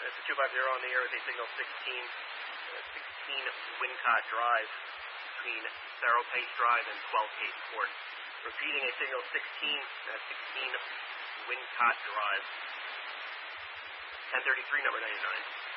It's a 250 on the air with a signal 16 Wincott Drive between Cerro Pace Drive and 12 Cape Court. Repeating a signal 16 Wincott Drive. 1033, number 99.